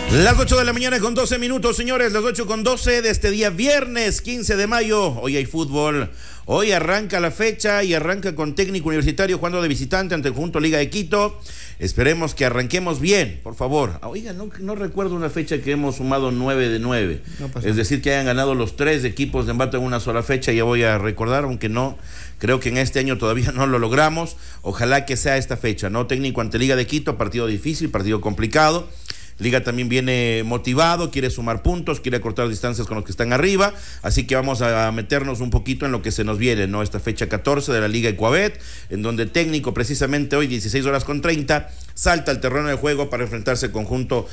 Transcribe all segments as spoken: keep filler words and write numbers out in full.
Las ocho de la mañana con doce minutos, señores, las ocho con doce de este día viernes quince de mayo. Hoy hay fútbol, hoy arranca la fecha y arranca con Técnico Universitario jugando de visitante ante el conjunto Liga de Quito. Esperemos que arranquemos bien, por favor. Oiga, no, no recuerdo una fecha que hemos sumado nueve de nueve. No pasa. Es decir, que hayan ganado los tres equipos de embate en una sola fecha, ya voy a recordar, aunque no, creo que en este año todavía no lo logramos. Ojalá que sea esta fecha, ¿no? Técnico ante Liga de Quito, partido difícil, partido complicado. Liga también viene motivado, quiere sumar puntos, quiere cortar distancias con los que están arriba, así que vamos a meternos un poquito en lo que se nos viene, ¿no? Esta fecha catorce de la Liga Ecuabet, en donde Técnico precisamente hoy, dieciséis horas con treinta, salta al terreno de juego para enfrentarse al conjunto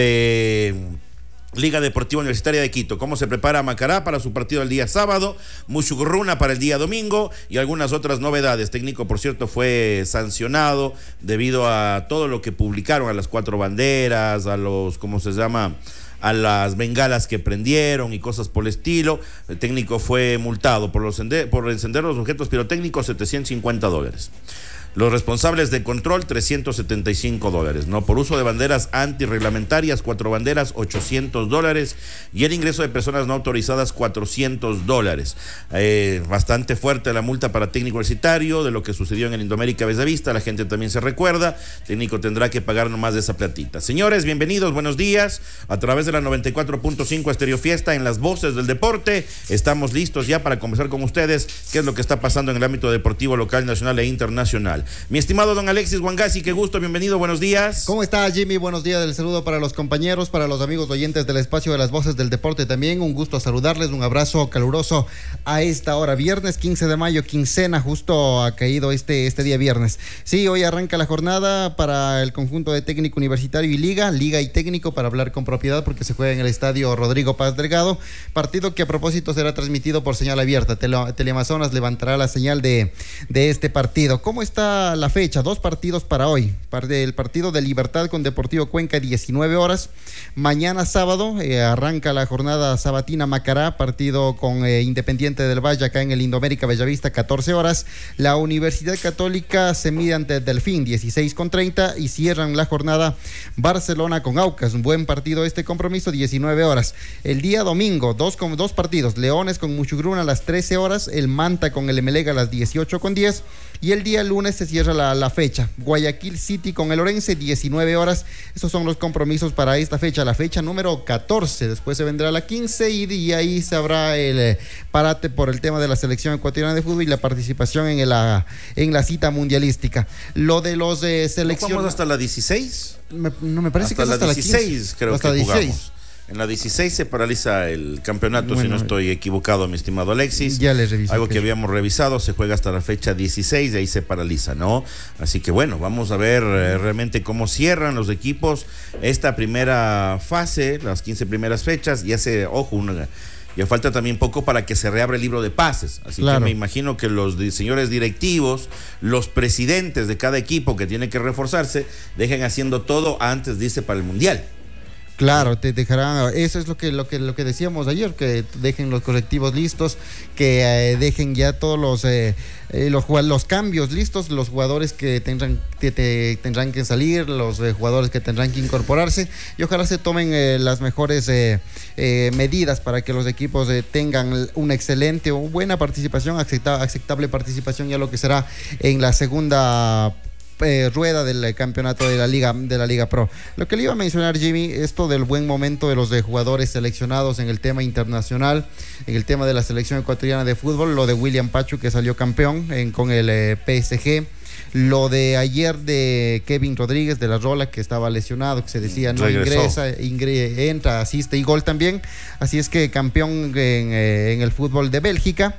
de Liga Deportiva Universitaria de Quito. ¿Cómo se prepara Macará para su partido el día sábado? Muchugruna para el día domingo y algunas otras novedades. Técnico, por cierto, fue sancionado debido a todo lo que publicaron, a las cuatro banderas, a los, ¿cómo se llama?, a las bengalas que prendieron y cosas por el estilo. El técnico fue multado por, los, por encender los objetos pirotécnicos, setecientos cincuenta dólares. Los responsables de control, trescientos setenta y cinco dólares, ¿no? Por uso de banderas antirreglamentarias, cuatro banderas, ochocientos dólares. Y el ingreso de personas no autorizadas, cuatrocientos dólares. Eh, bastante fuerte la multa para Técnico Universitario, de lo que sucedió en el Indoamérica Bellavista. La gente también se recuerda. Técnico tendrá que pagar nomás de esa platita. Señores, bienvenidos, buenos días. A través de la noventa y cuatro punto cinco Estéreo Fiesta, en las voces del deporte. Estamos listos ya para conversar con ustedes qué es lo que está pasando en el ámbito deportivo local, nacional e internacional. Mi estimado don Alexis Huangasi, qué gusto, bienvenido, buenos días. ¿Cómo está, Jimmy? Buenos días, el saludo para los compañeros, para los amigos oyentes del espacio de las voces del deporte también. Un gusto saludarles, un abrazo caluroso a esta hora, viernes quince de mayo, quincena, justo ha caído este, este día viernes. Sí, hoy arranca la jornada para el conjunto de Técnico Universitario y Liga, Liga y Técnico, para hablar con propiedad, porque se juega en el estadio Rodrigo Paz Delgado, partido que a propósito será transmitido por señal abierta. Tele, Teleamazonas levantará la señal de, de este partido. ¿Cómo está la fecha? Dos partidos para hoy. El partido de Libertad con Deportivo Cuenca, diecinueve horas. Mañana sábado eh, arranca la jornada sabatina Macará, partido con eh, Independiente del Valle acá en el Indoamérica Bellavista, catorce horas. La Universidad Católica se mide ante Delfín, dieciséis con treinta, y cierran la jornada Barcelona con Aucas. Un buen partido este compromiso, diecinueve horas. El día domingo, dos, con, dos partidos. Leones con Muchugruna a las trece horas, el Manta con el Emelega a las dieciocho con diez, y el día lunes se cierra la, la fecha. Guayaquil City con el Orense, diecinueve horas. Esos son los compromisos para esta fecha, la fecha número catorce. Después se vendrá la quince y, y ahí se habrá el eh, parate por el tema de la selección ecuatoriana de fútbol y la participación en, el, la, en la cita mundialística. Lo de los eh, selecciones. ¿Vamos hasta la dieciséis? Me, no me parece hasta que es hasta la la dieciséis, quince. creo hasta que dieciséis. Jugamos. En la dieciséis se paraliza el campeonato, bueno, si no estoy equivocado, mi estimado Alexis. Ya les revisé. Algo que habíamos revisado, se juega hasta la fecha dieciséis, de ahí se paraliza, ¿no? Así que bueno, vamos a ver eh, realmente cómo cierran los equipos esta primera fase, las quince primeras fechas. Ya se, ojo, una, ya falta también poco para que se reabra el libro de pases. Así claro, que me imagino que los di- señores directivos, los presidentes de cada equipo que tiene que reforzarse, dejen haciendo todo antes de irse para el Mundial. Claro, te dejarán, eso es lo que lo que lo que decíamos ayer, que dejen los colectivos listos, que eh, dejen ya todos los eh, eh, los los cambios listos, los jugadores que tendrán que te, tendrán que salir, los eh, jugadores que tendrán que incorporarse, y ojalá se tomen eh, las mejores eh, eh, medidas para que los equipos eh, tengan una excelente o buena participación, acepta, aceptable participación ya lo que será en la segunda Eh, rueda del campeonato de la Liga de la Liga Pro. Lo que le iba a mencionar, Jimmy, esto del buen momento de los de jugadores seleccionados en el tema internacional, en el tema de la selección ecuatoriana de fútbol, lo de William Pachu, que salió campeón en, con el eh, P S G, lo de ayer de Kevin Rodríguez de la Rola, que estaba lesionado, que se decía no Regresó. ingresa, ingre, entra, asiste y gol también, así es que campeón en, eh, en el fútbol de Bélgica.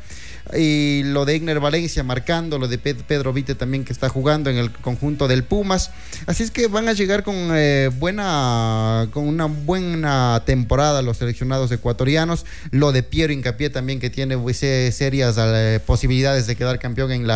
Y lo de Igner Valencia marcando, lo de Pedro Vite también, que está jugando en el conjunto del Pumas. Así es que van a llegar con eh, buena con una buena temporada los seleccionados ecuatorianos. Lo de Piero Hincapié también, que tiene pues, serias eh, posibilidades de quedar campeón en la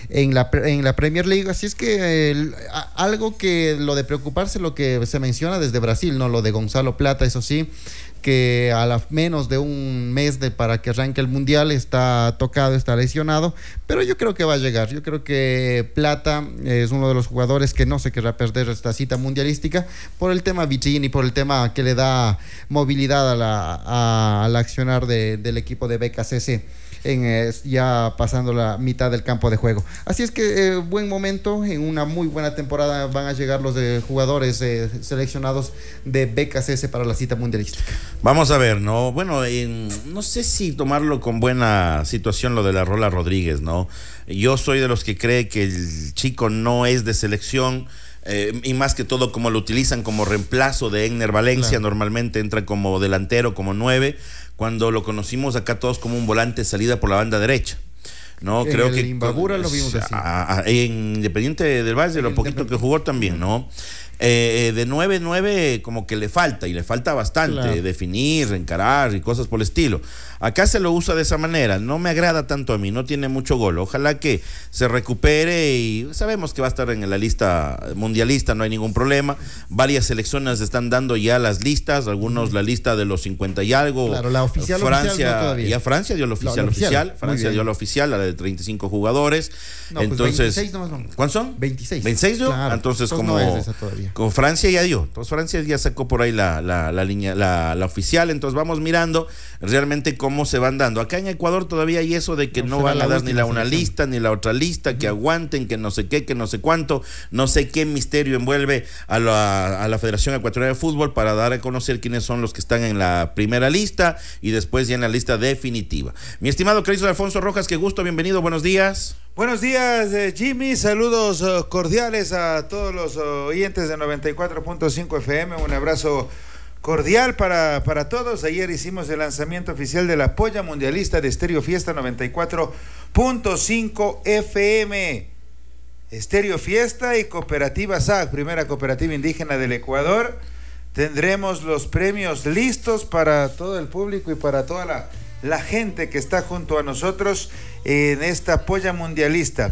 en la, en la Premier League. Así es que el, a, algo que lo de preocuparse, lo que se menciona desde Brasil, ¿no? Lo de Gonzalo Plata, eso sí, que a la, menos de un mes de para que arranque el Mundial está tocado, está lesionado, pero yo creo que va a llegar. Yo creo que Plata es uno de los jugadores que no se querrá perder esta cita mundialística por el tema vitrina y por el tema que le da movilidad a la, a, al accionar de, del equipo de B K C C. En, eh, ya pasando la mitad del campo de juego. Así es que eh, buen momento, en una muy buena temporada van a llegar los eh, jugadores eh, seleccionados de B K C S para la cita mundialística. Vamos a ver, ¿no? Bueno, eh, no sé si tomarlo con buena situación lo de la Rola Rodríguez, ¿no? Yo soy de los que cree que el chico no es de selección. Eh, y más que todo como lo utilizan como reemplazo de Egner Valencia, claro. Normalmente entra como delantero, como nueve, cuando lo conocimos acá todos como un volante salida por la banda derecha. No, en creo el que Imbabura lo vimos así. A, a, en Independiente del Valle, lo poquito que jugó también, ¿no? Eh, de nueve nueve como que le falta, y le falta bastante, claro. Definir, encarar y cosas por el estilo. Acá se lo usa de esa manera, no me agrada tanto a mí, no tiene mucho gol. Ojalá que se recupere y sabemos que va a estar en la lista mundialista, no hay ningún problema. Varias selecciones están dando ya las listas, algunos la lista de los cincuenta y algo. Claro, la oficial, Francia, oficial no ya Francia dio la oficial, la oficial. oficial. Francia dio la oficial, la de treinta y cinco jugadores. No, entonces, pues veintiséis nomás son. ¿Cuántos son? veintiséis. ¿veintiséis dio? Claro, entonces, como, no es esa todavía. como Francia ya dio. Entonces Francia ya sacó por ahí la, la, la línea, la, la oficial. Entonces vamos mirando realmente cómo se van dando. Acá en Ecuador todavía hay eso de que no, no van a dar ni la una lista ni la otra lista, uh-huh. Que aguanten, que no sé qué, que no sé cuánto, no sé qué misterio envuelve a la, a la Federación Ecuatoriana de Fútbol para dar a conocer quiénes son los que están en la primera lista y después ya en la lista definitiva. Mi estimado querido Alfonso Rojas, qué gusto, bienvenido, buenos días. Buenos días, eh, Jimmy, saludos uh, cordiales a todos los uh, oyentes de noventa y cuatro punto cinco F M, un abrazo cordial para, para todos. Ayer hicimos el lanzamiento oficial de la polla mundialista de Estéreo Fiesta noventa y cuatro punto cinco F M. Estéreo Fiesta y Cooperativa S A C, primera cooperativa indígena del Ecuador. Tendremos los premios listos para todo el público y para toda la, la gente que está junto a nosotros en esta polla mundialista.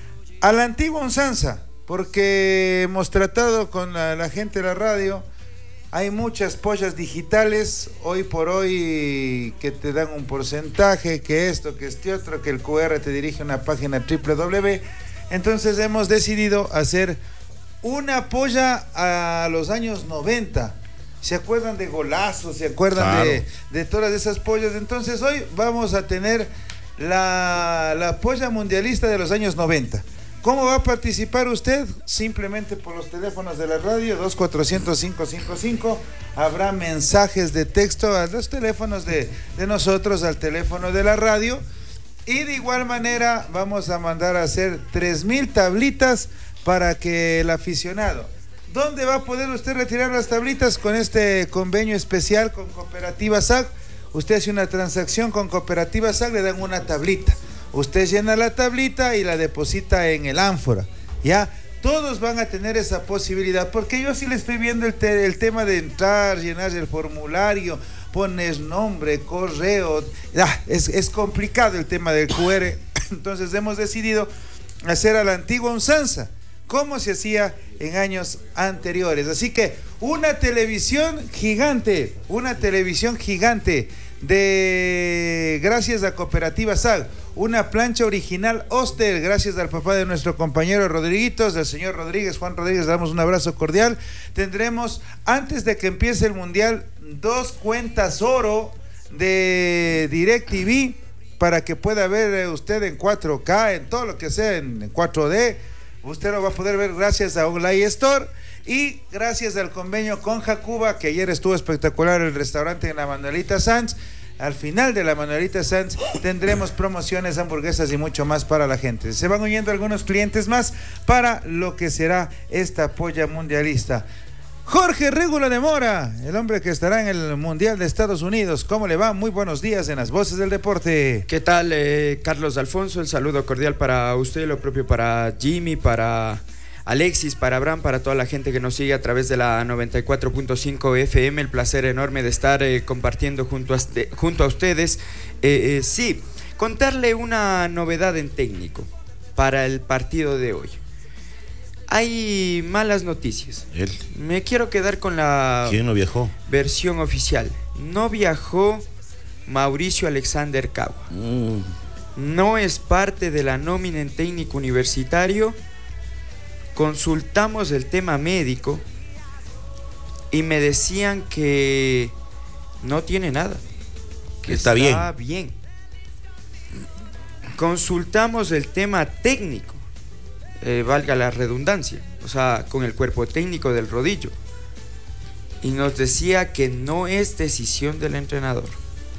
A la antigua usanza, porque hemos tratado con la, la gente de la radio. Hay muchas pollas digitales hoy por hoy que te dan un porcentaje, que esto, que este otro, que el Q R te dirige a una página doble u doble u doble u. Entonces hemos decidido hacer una polla a los años noventa. ¿Se acuerdan de Golazos? ¿Se acuerdan claro. de, de todas esas pollas? Entonces hoy vamos a tener la, la polla mundialista de los años noventa. ¿Cómo va a participar usted? Simplemente por los teléfonos de la radio, dos cuatrocientos cinco cinco cinco. Habrá mensajes de texto a los teléfonos de, de nosotros, al teléfono de la radio. Y de igual manera vamos a mandar a hacer tres mil tablitas para que el aficionado... ¿Dónde va a poder usted retirar las tablitas? Con este convenio especial con Cooperativa S A C. Usted hace una transacción con Cooperativa S A C, le dan una tablita. Usted llena la tablita y la deposita en el ánfora, ¿ya? Todos van a tener esa posibilidad, porque yo sí le estoy viendo el, te el tema de entrar, llenar el formulario, pones nombre, correo, ah, es, es complicado el tema del Q R. Entonces hemos decidido hacer a la antigua usanza, como se hacía en años anteriores. Así que una televisión gigante, una televisión gigante de gracias a Cooperativa S A C, una plancha original Oster, gracias al papá de nuestro compañero Rodriguitos, del señor Rodríguez, Juan Rodríguez, le damos un abrazo cordial. Tendremos, antes de que empiece el Mundial, dos cuentas oro de DirecTV para que pueda ver usted en cuatro K, en todo lo que sea, en cuatro D. Usted lo va a poder ver gracias a Online Store y gracias al convenio con Jacuba, que ayer estuvo espectacular el restaurante en la Manuelita Sanz. Al final de la Manuelita Sanz tendremos promociones, hamburguesas y mucho más para la gente. Se van uniendo algunos clientes más para lo que será esta polla mundialista. Jorge Régulo de Mora, el hombre que estará en el Mundial de Estados Unidos. ¿Cómo le va? Muy buenos días en las Voces del Deporte. ¿Qué tal, eh, Carlos Alfonso? El saludo cordial para usted, lo propio para Jimmy, para Alexis, para Abraham, para toda la gente que nos sigue a través de la noventa y cuatro punto cinco F M. El placer enorme de estar eh, compartiendo junto a, este, junto a ustedes. Eh, eh, sí, contarle una novedad en técnico. para el partido de hoy. Hay malas noticias. Él. Me quiero quedar con la ¿Quién no viajó? versión oficial. No viajó Mauricio Alexander Cagua. Mm. No es parte de la nómina en técnico universitario. Consultamos el tema médico y me decían que no tiene nada, que está, está bien. bien. Consultamos el tema técnico, eh, valga la redundancia, o sea, con el cuerpo técnico del rodillo, y nos decía que no es decisión del entrenador.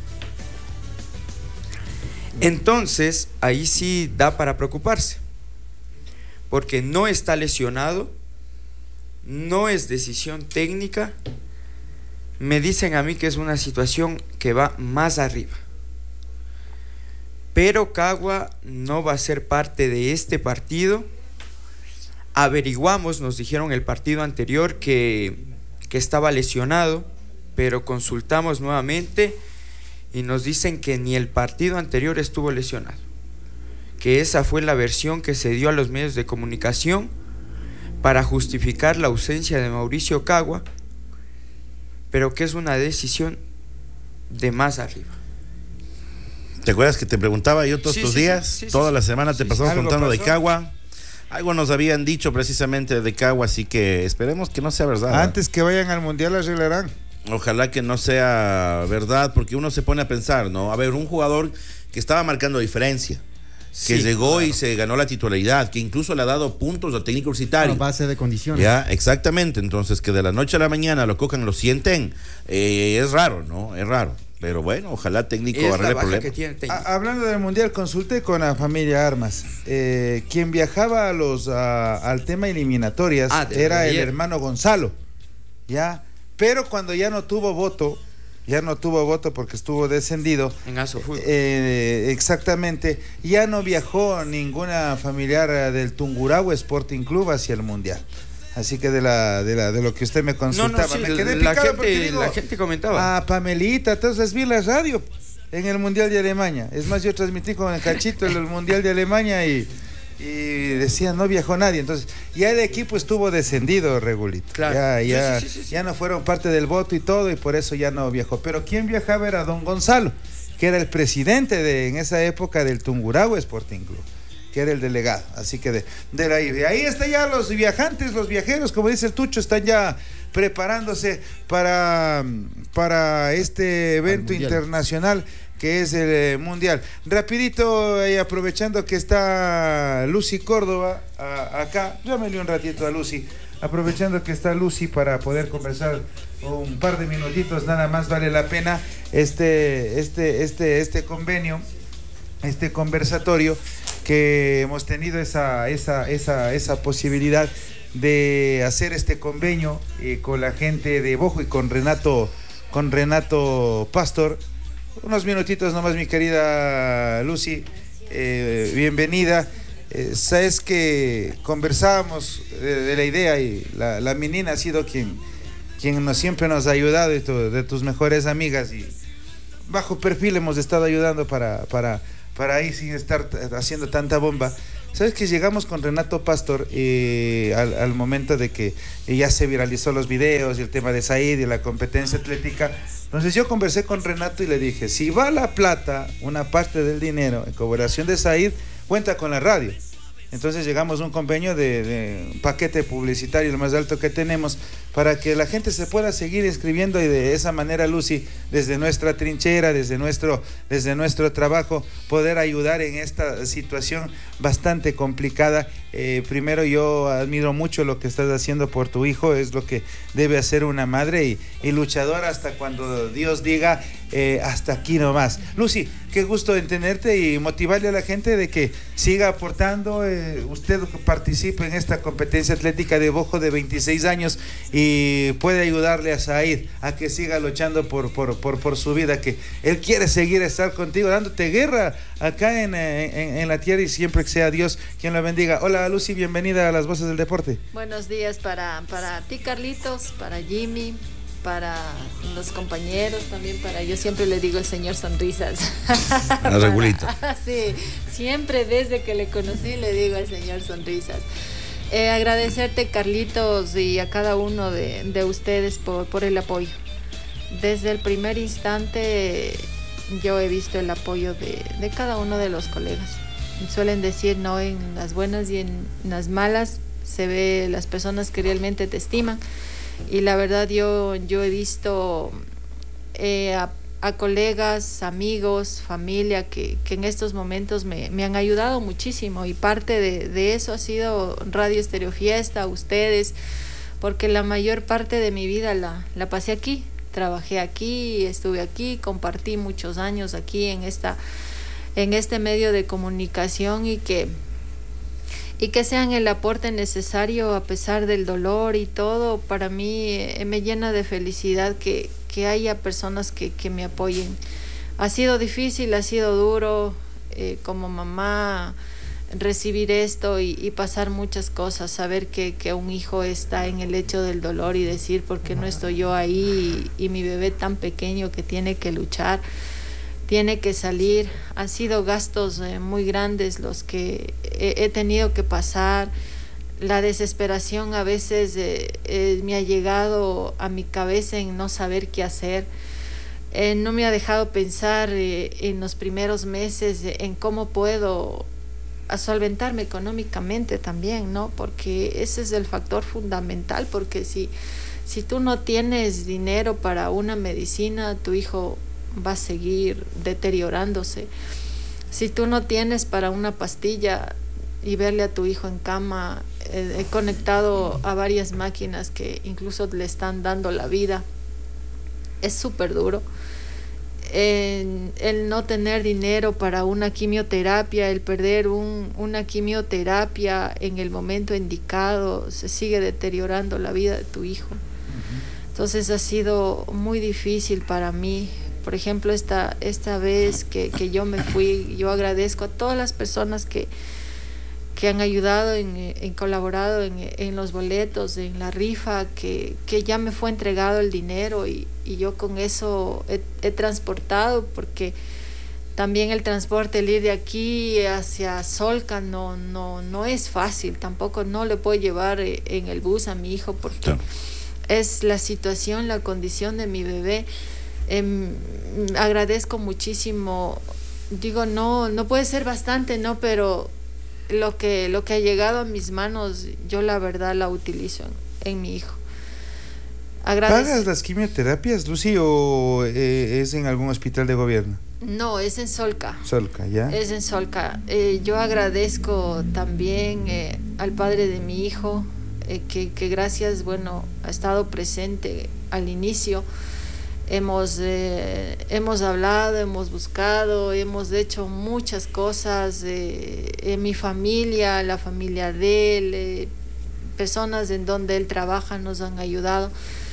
Entonces, ahí sí da para preocuparse, porque no está lesionado, no es decisión técnica. Me dicen a mí que es una situación que va más arriba. Pero Cagua no va a ser parte de este partido. Averiguamos, nos dijeron el partido anterior que, que estaba lesionado, pero consultamos nuevamente y nos dicen que ni el partido anterior estuvo lesionado, que esa fue la versión que se dio a los medios de comunicación para justificar la ausencia de Mauricio Cagua, pero que es una decisión de más arriba. ¿Te acuerdas que te preguntaba yo todos Sí, estos sí, días? sí, sí, Toda sí, la sí. semana te Sí, pasamos sí. contando ¿Algo de pasó? Cagua. Algo nos habían dicho precisamente de Cagua, así que esperemos que no sea verdad. Antes que vayan al mundial arreglarán. Ojalá que no sea verdad, porque uno se pone a pensar, ¿no? A ver, un jugador que estaba marcando diferencia, que Sí, llegó claro. y se ganó la titularidad, que incluso le ha dado puntos al técnico universitario. Bueno, base de condiciones. Ya, exactamente. Entonces, que de la noche a la mañana lo cojan, lo sienten, eh, es raro, ¿no? Es raro. Pero bueno, ojalá el técnico Es la arregle el baja problema. que tiene el técnico. A- hablando del mundial, consulté con la familia Armas. Eh, quien viajaba a los a- al tema eliminatorias Ah, de era el ayer. hermano Gonzalo, ya. Pero cuando ya no tuvo voto, ya no tuvo voto porque estuvo descendido. En Aso Fútbol. Eh, exactamente, ya no viajó ninguna familiar eh, del Tungurahua Sporting Club hacia el mundial. Así que de la de la de lo que usted me No, consultaba, no, sí, me quedé la, picado porque gente, digo, la gente comentaba. a Pamelita, entonces vi la radio en el Mundial de Alemania. Es más, yo transmití con el Cachito el, el Mundial de Alemania y, y decía no viajó nadie. Entonces, ya el equipo estuvo descendido, Regulito. Claro. Ya, Sí, ya, sí, sí, sí, sí. ya no fueron parte del voto y todo, y por eso ya no viajó. Pero quien viajaba era don Gonzalo, que era el presidente de en esa época del Tungurahua Sporting Club, que era el delegado. Así que de, de ahí, de ahí están ya los viajantes, los viajeros, como dice el Tucho, están ya preparándose para, para este evento internacional que es el eh, mundial. Rapidito, y aprovechando que está Lucy Córdoba a, acá, llámele un ratito a Lucy, aprovechando que está Lucy para poder conversar un par de minutitos, nada más vale la pena este, este, este, este convenio, este conversatorio, que hemos tenido esa, esa, esa, esa posibilidad de hacer este convenio eh, con la gente de Bojo y con Renato, con Renato Pastor. Unos minutitos nomás, mi querida Lucy, eh, bienvenida. Eh, sabes que conversábamos de, de la idea y la, la menina ha sido quien, quien nos, siempre nos ha ayudado, y tu, de tus mejores amigas, y bajo perfil hemos estado ayudando para, para, para ahí sin estar haciendo tanta bomba. Sabes que llegamos con Renato Pastor eh, al, al momento de que ya se viralizó los videos y el tema de Said y la competencia atlética. Entonces yo conversé con Renato y le dije, si va la plata, una parte del dinero en colaboración de Said, cuenta con la radio. Entonces llegamos a un convenio de, de un paquete publicitario, el más alto que tenemos, para que la gente se pueda seguir inscribiendo, y de esa manera, Lucy, desde nuestra trinchera, desde nuestro, desde nuestro trabajo, poder ayudar en esta situación bastante complicada. Eh, primero, yo admiro mucho lo que estás haciendo por tu hijo, es lo que debe hacer una madre, y, y luchadora hasta cuando Dios diga eh, hasta aquí nomás. Lucy, qué gusto en tenerte y motivarle a la gente de que siga aportando. Eh, usted participe en esta competencia atlética de Bojo de veintiséis años y puede ayudarle a Said a que siga luchando por, por, por, por su vida, que él quiere seguir estar contigo, dándote guerra acá en, en, en la tierra, y siempre que sea Dios quien la bendiga. Hola Lucy, bienvenida a las Voces del Deporte. Buenos días para, para ti, Carlitos, para Jimmy, para los compañeros, también para, yo siempre le digo el señor Sonrisas. A Regulito. Sí, siempre desde que le conocí le digo al señor Sonrisas. Eh, agradecerte, Carlitos, y a cada uno de, de ustedes por, por el apoyo. Desde el primer instante yo he visto el apoyo de, de cada uno de los colegas. Suelen decir, no, en las buenas y en las malas se ve las personas que realmente te estiman. Y la verdad yo, yo he visto eh, a, a colegas, amigos, familia que, que en estos momentos me, me han ayudado muchísimo, y parte de, de eso ha sido Radio Estéreo Fiesta, ustedes, porque la mayor parte de mi vida la, la pasé aquí, trabajé aquí, estuve aquí, compartí muchos años aquí en esta, en este medio de comunicación, y que y que sean el aporte necesario a pesar del dolor y todo. Para mí eh, me llena de felicidad que, que haya personas que, que me apoyen. Ha sido difícil, ha sido duro eh, como mamá recibir esto y, y pasar muchas cosas, saber que, que un hijo está en el lecho del dolor y decir, ¿por qué no estoy yo ahí? Y, y mi bebé tan pequeño que tiene que luchar, tiene que salir. Han sido gastos eh, muy grandes los que he, he tenido que pasar. La desesperación a veces eh, eh, me ha llegado a mi cabeza en no saber qué hacer. Eh, no me ha dejado pensar eh, en los primeros meses eh, en cómo puedo solventarme económicamente también, ¿no? Porque ese es el factor fundamental, porque si, si tú no tienes dinero para una medicina, tu hijo va a seguir deteriorándose. Si tú no tienes para una pastilla y verle a tu hijo en cama, eh, he conectado a varias máquinas que incluso le están dando la vida, es súper duro. El, el no tener dinero para una quimioterapia, el perder un, una quimioterapia en el momento indicado, se sigue deteriorando la vida de tu hijo. Uh-huh. Entonces ha sido muy difícil para mí. Por ejemplo, esta, esta vez que, que yo me fui, yo agradezco a todas las personas que, que han ayudado, en, en colaborado en, en los boletos, en la rifa, que, que ya me fue entregado el dinero, y, y yo con eso he, he transportado, porque también el transporte, el ir de aquí hacia Solca no, no, no es fácil, tampoco no le puedo llevar en el bus a mi hijo, porque claro, es la situación, la condición de mi bebé. Eh, agradezco muchísimo, digo, no, no puede ser bastante, ¿no? Pero lo que, lo que ha llegado a mis manos, yo la verdad la utilizo en, en mi hijo. Agradezco. ¿Pagas las quimioterapias, Lucy, o eh, es en algún hospital de gobierno? No, es en Solca. Solca, ¿ya? Es en Solca. Eh, yo agradezco también eh, al padre de mi hijo, eh, que, que gracias, bueno, ha estado presente al inicio. Hemos, eh, hemos hablado, hemos buscado, hemos hecho muchas cosas. Eh, en mi familia, la familia de él, eh, personas en donde él trabaja nos han ayudado.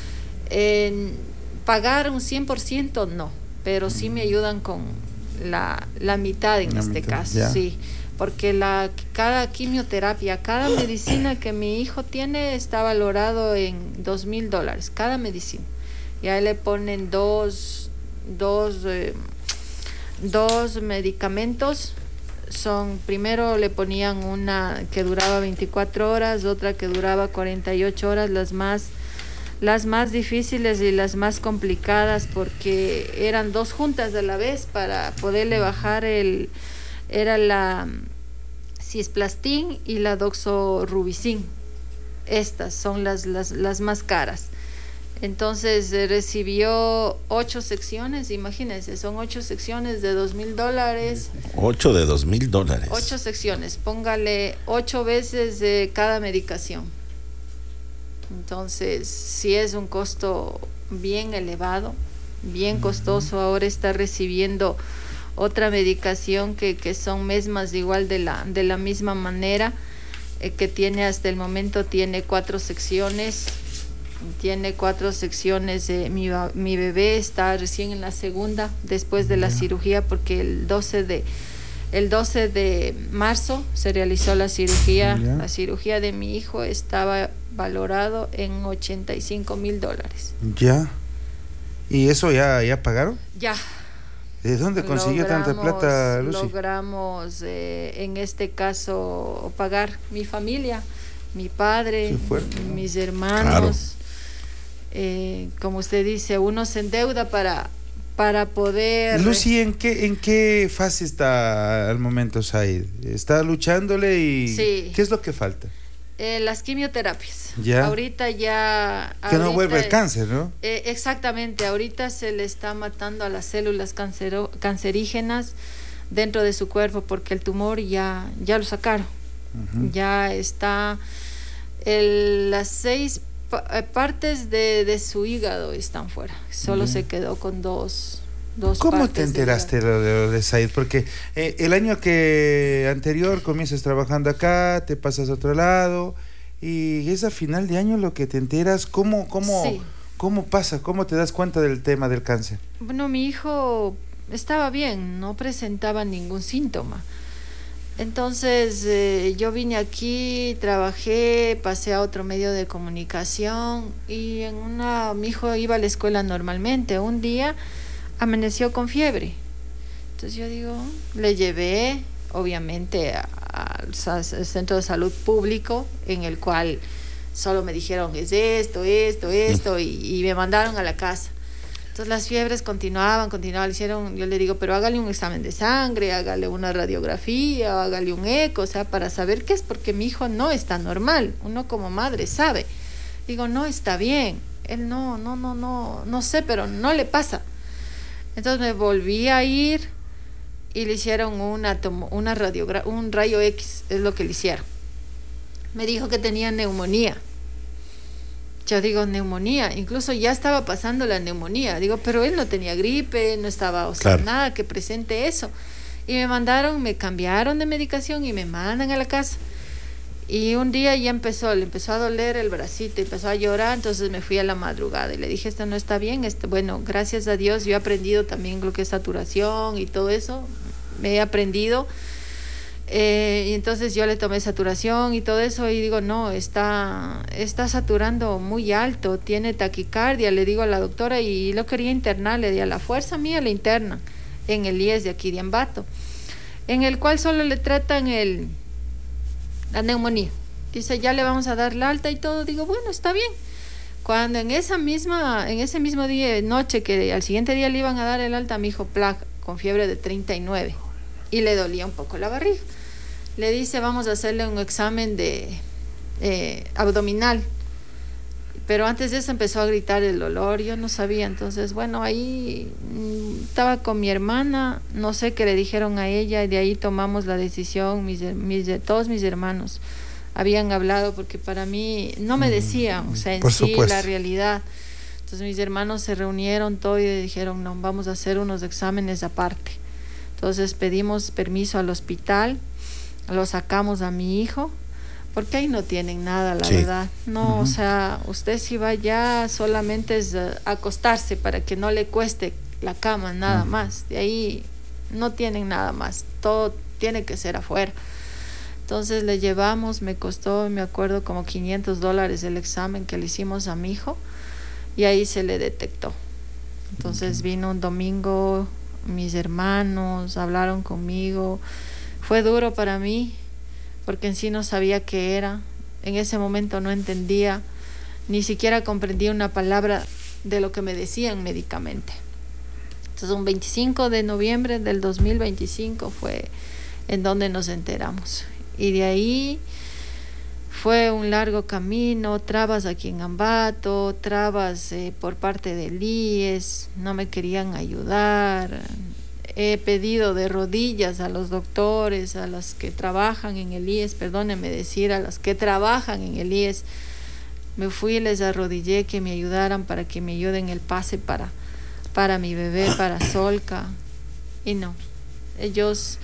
En pagar un cien por ciento no, pero sí me ayudan con la, la mitad en la este mitad, caso, ya. Sí. Porque la, cada quimioterapia, cada medicina que mi hijo tiene está valorado en dos mil dólares, cada medicina. Y ahí le ponen dos, dos, eh, dos medicamentos. Son, primero le ponían una que duraba veinticuatro horas, otra que duraba cuarenta y ocho horas, las más, las más difíciles y las más complicadas, porque eran dos juntas a la vez para poderle bajar el, era la cisplastin y la doxorubicin. Estas son las, las, las más caras. Entonces eh, recibió ocho secciones, imagínense, son ocho secciones de dos mil dólares. Ocho de dos mil dólares. Ocho secciones, póngale ocho veces de cada medicación. Entonces, sí es un costo bien elevado, bien costoso. Ahora está recibiendo otra medicación que, que son mesmas igual de la, de la misma manera, eh, que tiene hasta el momento, tiene cuatro secciones. Tiene cuatro secciones. Eh, mi, mi bebé está recién en la segunda después de la yeah. cirugía, porque el doce de el doce de marzo se realizó la cirugía. Yeah. La cirugía de mi hijo estaba valorado en ochenta y cinco mil dólares. Ya. ¿Y eso ya, ya pagaron? Ya. ¿De dónde consiguió tanta plata, Lucy? Logramos, eh, en este caso, pagar mi familia, mi padre, fuerte, ¿no? Mis hermanos. Claro. Eh, como usted dice, uno se endeuda para, para poder... Lucy, ¿en qué, en qué fase está al momento Said? ¿Está luchándole y sí. qué es lo que falta? Eh, las quimioterapias. ¿Ya? Ahorita ya... Que ahorita, no vuelve el cáncer, ¿no? Eh, exactamente, ahorita se le está matando a las células cancero, cancerígenas dentro de su cuerpo porque el tumor ya, ya lo sacaron. Uh-huh. Ya está... El, las seis pa- partes de, de su hígado están fuera. Solo uh-huh. se quedó con dos... Dos ¿Cómo te enteraste de lo de, de Said? Porque eh, el año que anterior comienzas trabajando acá, te pasas a otro lado y es a final de año lo que te enteras. ¿Cómo, cómo, sí. cómo pasa? ¿Cómo te das cuenta del tema del cáncer? Bueno, mi hijo estaba bien, no presentaba ningún síntoma. Entonces eh, yo vine aquí, trabajé, pasé a otro medio de comunicación y en una, mi hijo iba a la escuela normalmente. Un día amaneció con fiebre. Entonces yo digo, le llevé obviamente al centro de salud público, en el cual solo me dijeron es esto, esto, esto, y, y me mandaron a la casa. Entonces las fiebres continuaban, continuaban, le hicieron, yo le digo, pero hágale un examen de sangre, hágale una radiografía, hágale un eco, o sea, para saber qué es, porque mi hijo no está normal, uno como madre sabe. Digo, no está bien, él no, no, no, no, no sé, pero no le pasa. Entonces me volví a ir y le hicieron una, tomo, una radiogra- un rayo X, es lo que le hicieron. Me dijo que tenía neumonía. Yo digo, neumonía, incluso ya estaba pasando la neumonía. Digo, pero él no tenía gripe, no estaba, o sea, claro. nada que presente eso. Y me mandaron, me cambiaron de medicación y me mandan a la casa. Y un día ya empezó, le empezó a doler el bracito, empezó a llorar, entonces me fui a la madrugada y le dije, esto no está bien, este, bueno, gracias a Dios yo he aprendido también lo que es saturación y todo eso, me he aprendido, eh, y entonces yo le tomé saturación y todo eso y digo, no, está, está saturando muy alto, tiene taquicardia, le digo a la doctora y lo quería internar, le di a la fuerza mía, le internan en el I E S de aquí de Ambato, en el cual solo le tratan el... la neumonía. Dice, ya le vamos a dar la alta y todo. Digo, bueno, está bien. Cuando en esa misma, en ese mismo día, noche, que al siguiente día le iban a dar el alta, mi hijo placa, con fiebre de treinta y nueve. Y le dolía un poco la barriga. Le dice, vamos a hacerle un examen de eh, abdominal. Pero antes de eso empezó a gritar el dolor, yo no sabía. Entonces, bueno, ahí mmm, estaba con mi hermana, no sé qué le dijeron a ella, y de ahí tomamos la decisión, mis, mis, todos mis hermanos habían hablado, porque para mí no me decían, o sea, en Por sí supuesto. la realidad. Entonces mis hermanos se reunieron todo y dijeron, no, vamos a hacer unos exámenes aparte. Entonces pedimos permiso al hospital, lo sacamos a mi hijo, porque ahí no tienen nada, la sí. verdad. No, uh-huh. o sea, usted si va allá solamente es uh, acostarse para que no le cueste la cama, nada uh-huh. más. De ahí no tienen nada más, todo tiene que ser afuera. Entonces le llevamos, me costó, me acuerdo, como quinientos dólares el examen que le hicimos a mi hijo y ahí se le detectó. Entonces uh-huh. vino un domingo, mis hermanos hablaron conmigo, fue duro para mí, porque en sí no sabía qué era, en ese momento no entendía, ni siquiera comprendía una palabra de lo que me decían médicamente. Entonces un veinticinco de noviembre del dos mil veinticinco fue en donde nos enteramos, y de ahí fue un largo camino, trabas aquí en Ambato, trabas eh, por parte del I E S, no me querían ayudar. He pedido de rodillas a los doctores, a los que trabajan en el I E S, perdónenme decir, a los que trabajan en el I E S, me fui y les arrodillé que me ayudaran para que me ayuden el pase para, para mi bebé, para Solca, y no, ellos,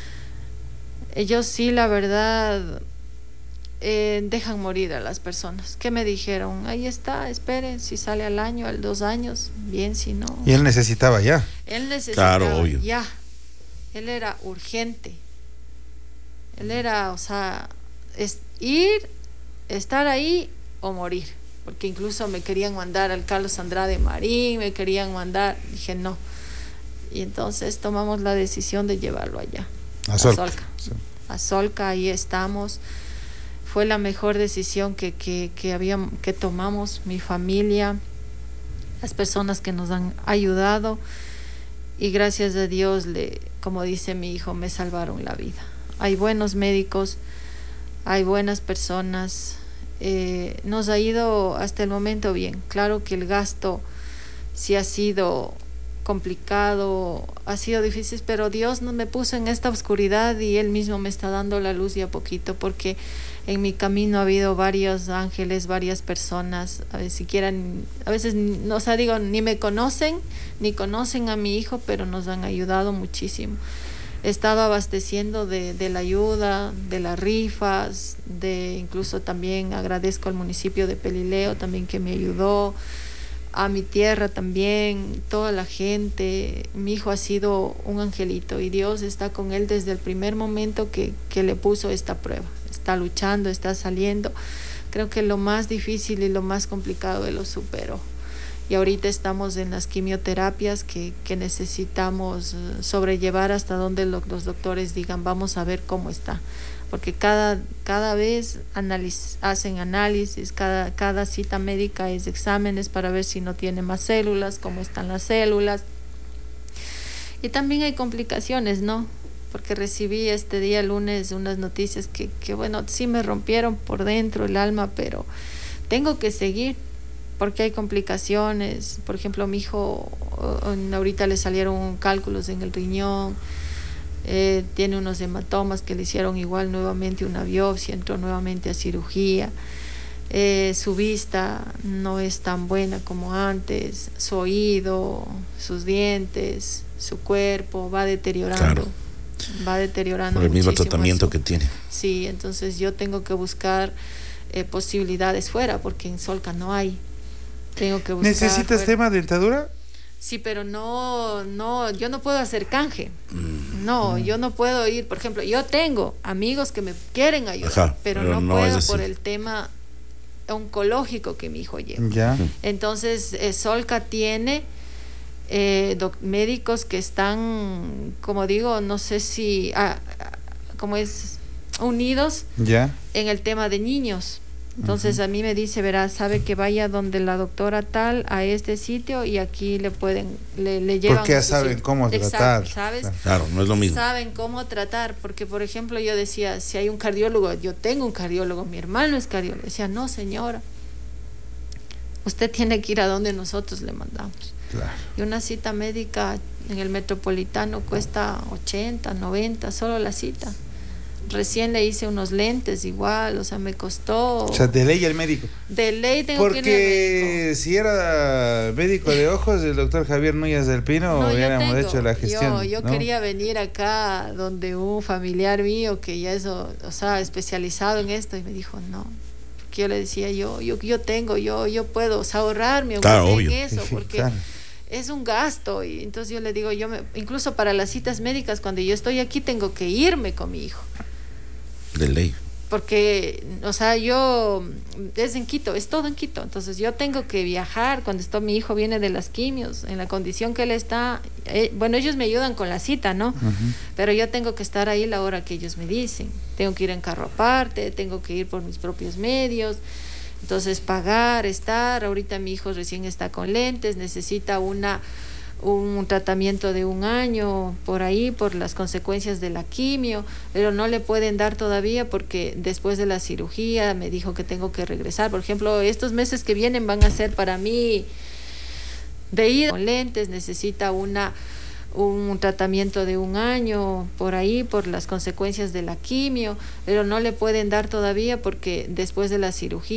ellos sí, la verdad, eh, dejan morir a las personas. ¿Qué me dijeron? Ahí está, espere, si sale al año, al dos años, bien, si no. Y él necesitaba ya. Él necesitaba claro, obvio. ya. Él era urgente. Él era, o sea, es ir, estar ahí o morir, porque incluso me querían mandar al Carlos Andrade Marín, me querían mandar, dije no. Y entonces tomamos la decisión de llevarlo allá, a, a Solca. Solca. Sí. A Solca, ahí estamos. Fue la mejor decisión que, que, que, había, que tomamos, mi familia, las personas que nos han ayudado, y gracias a Dios, le, como dice mi hijo, me salvaron la vida. Hay buenos médicos, hay buenas personas, eh, nos ha ido hasta el momento bien. Claro que el gasto sí ha sido complicado, ha sido difícil, pero Dios no me puso en esta oscuridad y Él mismo me está dando la luz ya poquito, porque en mi camino ha habido varios ángeles, varias personas, a veces siquiera, a veces, no, o sea, digo, ni me conocen, ni conocen a mi hijo, pero nos han ayudado muchísimo. He estado abasteciendo de, de la ayuda, de las rifas, de incluso también agradezco al municipio de Pelileo también que me ayudó, a mi tierra también, toda la gente. Mi hijo ha sido un angelito y Dios está con él desde el primer momento que, que le puso esta prueba. Está luchando, está saliendo. Creo que lo más difícil y lo más complicado él lo superó. Y ahorita estamos en las quimioterapias que, que necesitamos sobrellevar hasta donde lo, los doctores digan, vamos a ver cómo está. Porque cada, cada vez analiz, hacen análisis, cada, cada cita médica es exámenes para ver si no tiene más células, cómo están las células. Y también hay complicaciones, ¿no? Porque recibí este día lunes unas noticias que, que bueno, sí me rompieron por dentro el alma, pero tengo que seguir porque hay complicaciones. Por ejemplo, mi hijo ahorita le salieron cálculos en el riñón. Eh, tiene unos hematomas que le hicieron igual nuevamente una biopsia, entró nuevamente a cirugía. Eh, su vista no es tan buena como antes, su oído, sus dientes, su cuerpo va deteriorando. Claro. Va deteriorando. Por el mismo tratamiento que tiene. Sí, entonces yo tengo que buscar eh, posibilidades fuera, porque en Solca no hay. Tengo que buscar. ¿Necesitas fuera. tema de dentadura? Sí, pero no, no, yo no puedo hacer canje. No, yo no puedo ir, por ejemplo, yo tengo amigos que me quieren ayudar, Ajá, pero, pero no, no puedo por el tema oncológico que mi hijo lleva. Ya. Entonces, eh, Solca tiene eh, doc, médicos que están, como digo, no sé si, ah, como es, unidos ya. en el tema de niños. Entonces uh-huh. a mí me dice, verás, sabe que vaya donde la doctora tal a este sitio y aquí le pueden, le, le llevan. Porque ya saben sitio. cómo Exacto, tratar. ¿sabes? Claro, no es lo mismo. Saben cómo tratar, porque por ejemplo yo decía, si hay un cardiólogo, yo tengo un cardiólogo, mi hermano es cardiólogo. Decía, no señora, usted tiene que ir a donde nosotros le mandamos. Claro. Y una cita médica en el Metropolitano cuesta ochenta, noventa, solo la cita. Recién le hice unos lentes igual, o sea, me costó. O sea, de ley el médico. De ley tengo Porque que ir al médico. Si era médico de ojos, el doctor Javier Núñez del Pino, no, hubiéramos hecho la gestión. Yo, yo ¿no? quería venir acá donde un familiar mío que ya es, o sea, especializado en esto, y me dijo, no. Que yo le decía, yo, yo, yo tengo, yo, yo puedo, o sea, ahorrarme claro, en obvio. eso, sí, porque claro. es un gasto. Y entonces yo le digo, yo me, incluso para las citas médicas, cuando yo estoy aquí, tengo que irme con mi hijo. De ley. Porque, o sea, yo, es en Quito, es todo en Quito, entonces yo tengo que viajar cuando está, mi hijo viene de las quimios, en la condición que él está, eh, bueno, ellos me ayudan con la cita, ¿no? Uh-huh. Pero yo tengo que estar ahí la hora que ellos me dicen, tengo que ir en carro aparte, tengo que ir por mis propios medios, entonces pagar, estar, ahorita mi hijo recién está con lentes, necesita una... un tratamiento de un año por ahí por las consecuencias de la quimio, pero no le pueden dar todavía porque después de la cirugía me dijo que tengo que regresar. Por ejemplo, estos meses que vienen van a ser para mí de ida con lentes, necesita una un tratamiento de un año por ahí por las consecuencias de la quimio, pero no le pueden dar todavía porque después de la cirugía